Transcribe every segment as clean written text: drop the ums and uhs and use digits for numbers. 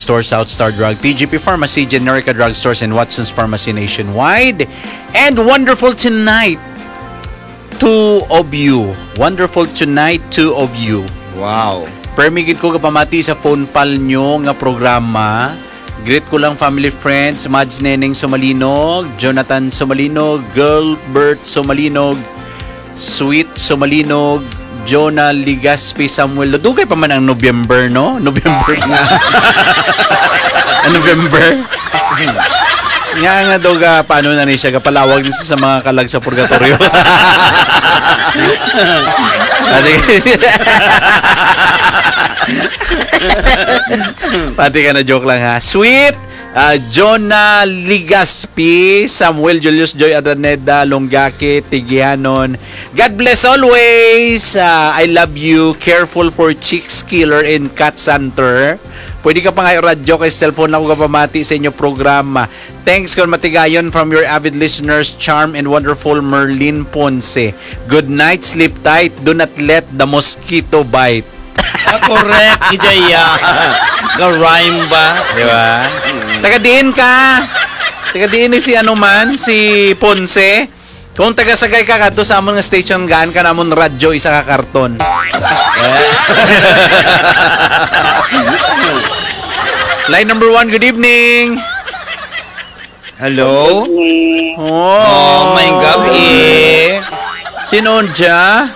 Drugstore, South Star Drug, TGP Pharmacy, Generica Drugstores, and Watson's Pharmacy nationwide. And wonderful tonight, two of you. Wonderful tonight, two of you. Wow. Permigit ko kapamati sa phone pal nyo nga programa. Greet ko lang family friends, Mads Neneng Somalinog, Jonathan Somalinog, Gilbert Somalinog, Sweet Somalinog, Jonah Ligaspi, Samuel. Dugay pa man ang November, no? November na. November. Nga doga, paano na ni siya? Kapalawag niya sa mga kalag sa purgatorio. Pati ka na joke lang ha. Sweet Jonah Ligaspi, Samuel Julius Joy Adaneda, Longgaque, Tigianon. God bless always. I love you. Careful for Chicks Killer in Cat Center. Pwede ka pa nga radyo kay cellphone ako kapamati sa inyo programa. Thanks kung matigayon from your avid listeners, Charm and wonderful Merlin Ponce. Good night, sleep tight. Do not let the mosquito bite. Correct, Ijaya. Ga-rhyme ba? Di ba? Taga-diin ka. Taga-diin si ano man, si Ponce. Kung taga-sagay ka kadto sa amon nga station, gaan ka namon radyo, isa ka karton. Line number 1, good evening. Hello? Oh, may gabi. Sino dya?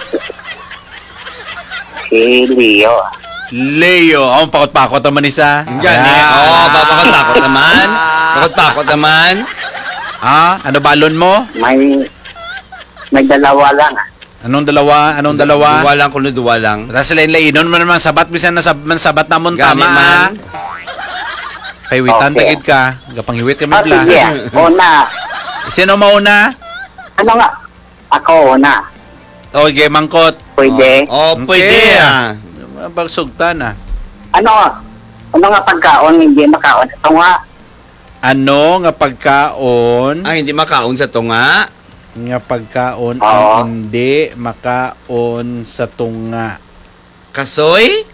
Si Leo. Leo. Oh, pakot-pakot naman isa. Gani. Oh, papakot-pakot naman. Pakot-pakot naman. Ano balon mo? May dalawa lang. Anong dalawa? Anong dalawa? Duwalang kuno duwalang. Rasa lain-lainon man naman sabat bisan na sabat namon Gani tama. man. Kay witan Okay. tagid ka. Gapanghiwit kami bla. Sige, una. Sino mauna? Ano nga? Ako una. Okay, mangkot. Pwede. Oh, Okay. pwede ah. Bagsugtan ah. Ano nga pagkaon hindi makaon? Ito nga. Ano nga pagkaon? Ay, hindi makaon sa tunga. Nga pagkaon Oo. ang hindi makaon sa tunga. Kasoy?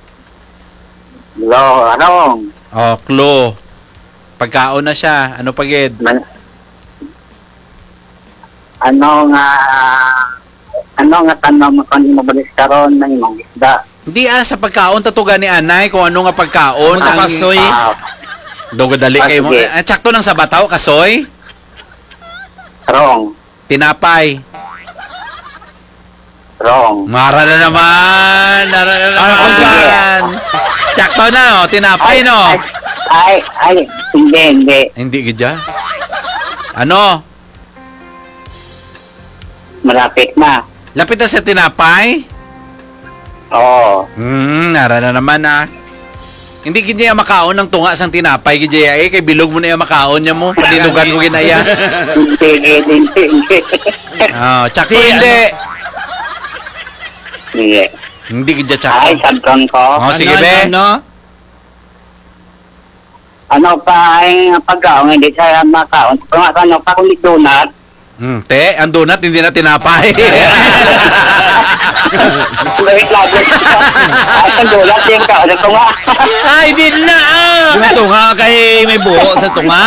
Anong? Oh, klo. Pagkaon na siya. Ano pagid? Ano nga tanong mo kung mabalis karon ng imong isda? Hindi sa pagkaon tatuga ni anay kung ano nga pagkaon Ano ang kasoy? dogadali kay mo. Sige. Sakto lang sa bataw kasoy. Wrong. Tinapay. Wrong. Mara na naman. Mara na naman. Sakto na, tinapay, no? Ay, hindi. Hindi gidya. Ano? Malapit na. Lapit na sa tinapay? Oo. Nara na naman, Hindi gid niya makaon ng tunga sang tinapay gid niya kay bilog mo na yung makaon niya mo. Padilugan ko ginaya. Hindi. Tsakto hindi. Sige. Hindi gid niya Ay, tsakto. sabton ko. Sige, be. Ano? Ano pa ay pagkaon hindi siya makaon? Ano pa kung donut? Te, ang donut hindi na tinapay. Wait lang. Ay, ang donut yung kaon. Ito nga. Ay, di na. Yung tunga kay may buho sa tunga.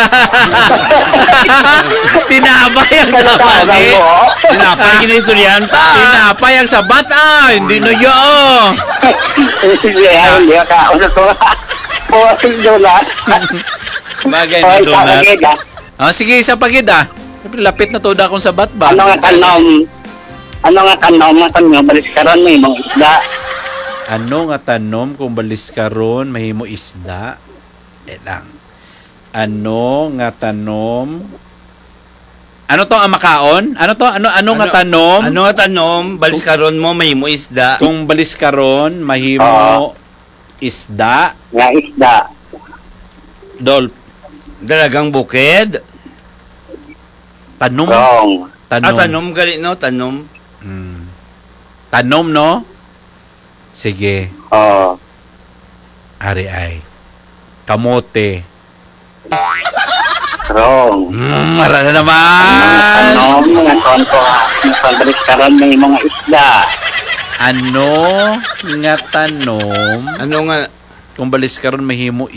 Tinapay ang sabat. Tinapay kinisuryanta. Tinapay ang sabat. Hindi na yun. Hindi kaon. Ito nga. O, yung donut. Bagay O, na isa donut. agad Sige, isa pagid Siyempre, lapit na to da akong sabat ba? Ano nga tanom mo kanyo balis karon may mga isda. Ano nga tanom kung balis karon mahimo isda? Lang. Ano nga tanom? Ano to ang makaon? Ano to? Ano nga tanom? Ano nga tanom? Balis karon mo may mo isda. Kung balis karon mahimo isda. Nga isda. Dolp. Dalagang bukid. Tanom. Wrong. Tanom gali no, tanom. Tanom, no? Sige. Oo. Ari ay. Kamote. Wrong. Mara na naman. Tanom nga tonto. Balis karon may mga isda. Ano nga tanom? Ano nga Kung balis karon mahimo